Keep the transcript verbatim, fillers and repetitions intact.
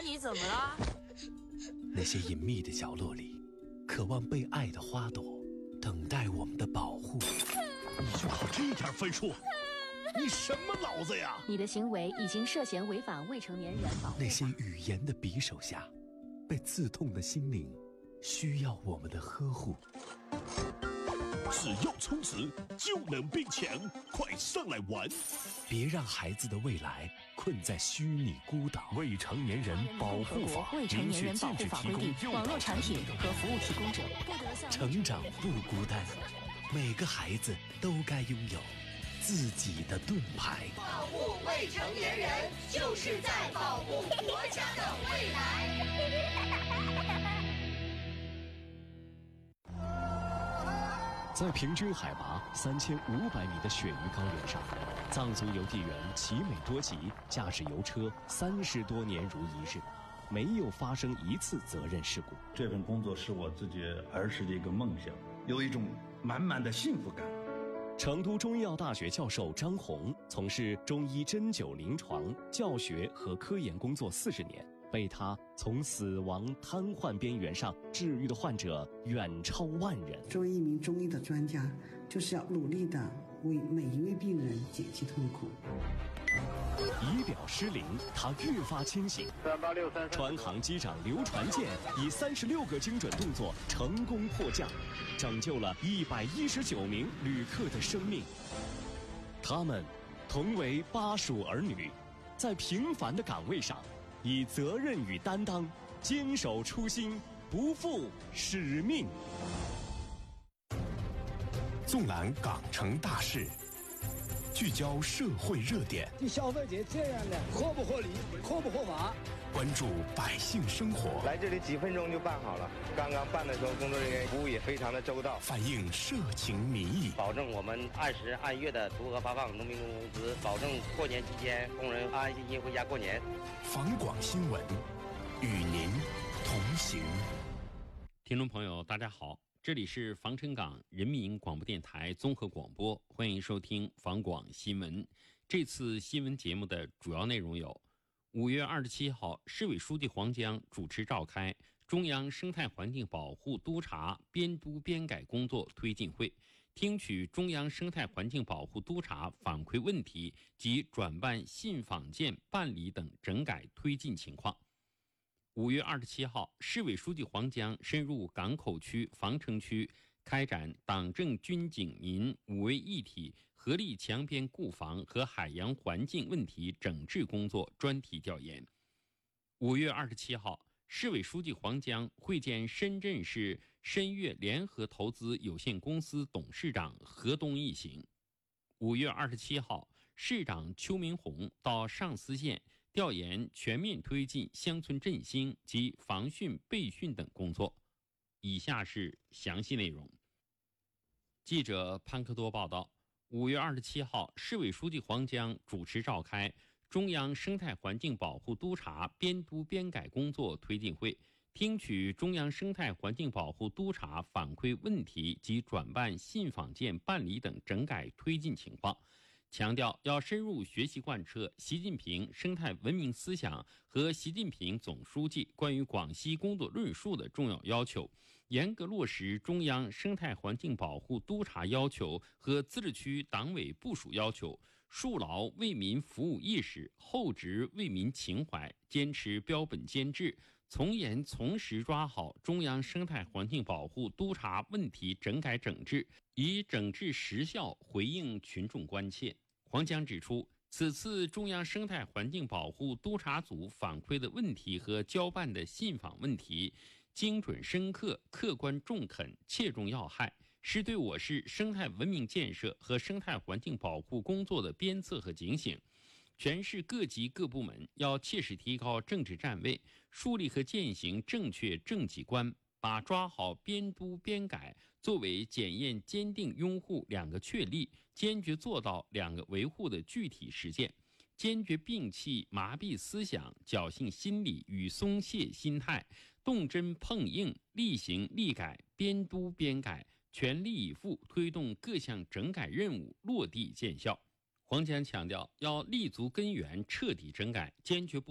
你怎么了？ 那些隐秘的角落里，渴望被爱的花朵，等待我们的保护。 你就考这一点分数？你什么脑子呀？ 你的行为已经涉嫌违反未成年人保护法。 那些语言的匕首下，被刺痛的心灵，需要我们的呵护。 只要充值就能变强，快上来玩！ 别让孩子的未来困在虚拟孤岛。 未成年人保护法未成年人保护法规定，网络产品和服务提供者不得向成长不孤单，每个孩子都该拥有自己的盾牌。 保护未成年人，就是在保护国家的未来。 在平均海拔三千五百米的雪域高原上，藏族邮递员齐美多吉驾驶邮车三十多年如一日，没有发生一次责任事故。 这份工作是我自己儿时的一个梦想，有一种满满的幸福感。 成都中医药大学教授张红从事中医针灸临床教学和科研工作四十年，被他从死亡瘫痪边缘上治愈的患者远超万人。 作为一名中医的专家，就是要努力的为每一位病人减轻痛苦。 仪表失灵，他愈发清醒。 三八六三， 船航机长刘传健以三十六个精准动作成功迫降，拯救了一百一十九名旅客的生命。他们同为巴蜀儿女，在平凡的岗位上，以责任与担当，坚守初心，不负使命。 纵览港城大事，聚焦社会热点， 对消费者这样的合不合理、合不合法， 关注百姓生活。 来这里几分钟就办好了，刚刚办的时候，工作人员服务也非常的周到， 反映社情民意， 保证我们按时按月的如何发放农民工工资，保证过年期间工人安安心心回家过年。 访广新闻，与您同行。 听众朋友，大家好。这里是防城港人民广播电台综合广播，欢迎收听防广新闻。这次新闻节目的主要内容有：五月二十七号，市委书记黄江主持召开中央生态环境保护督查编督编改工作推进会，听取中央生态环境保护督查反馈问题及转办信访件办理等整改推进情况。五月二十七号，市委书记黄江深入港口区、防城区，开展党政军警民五位一体合力强编固防和海洋环境问题整治工作专题调研。五月二十七号，市委书记黄江会见深圳市深粤联合投资有限公司董事长何东一行。五月二十七号，市长邱明红到上思县调研全面推进乡村振兴及防汛备汛等工作。以下是详细内容。记者潘克多报道，五月二十七号，市委书记黄江主持召开中央生态环境保护督查编督编改工作推进会，听取中央生态环境保护督查反馈问题及转办信访件办理等整改推进情况，强调要深入学习贯彻习近平生态文明思想和习近平总书记关于广西工作论述的重要要求，严格落实中央生态环境保护督查要求和自治区党委部署要求，树牢为民服务意识，厚植为民情怀，坚持标本兼治，从严从实抓好中央生态环境保护督查问题整改整治，以整治实效回应群众关切。黄江指出，此次中央生态环境保护督查组反馈的问题和交办的信访问题，精准深刻、客观中肯、切中要害，是对我市生态文明建设和生态环境保护工作的鞭策和警醒。全市各级各部门要切实提高政治站位，树立和践行正确政绩观，把抓好编督编改作为检验坚定拥护两个确立，坚决做到两个维护的具体实践，坚决摒弃麻痹思想、侥幸心理与松懈心态，动真碰硬，力行力改，编督编改，全力以赴推动各项整改任务落地见效。黄江强调，要立足根源，彻底整改，坚决不